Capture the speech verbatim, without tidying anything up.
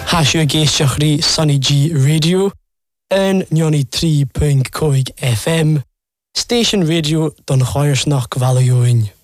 Hasio géisteach rí Sunny G Radio yn nioni tri pwynt cwig F M, Station Radio don choirsnach gvalioin.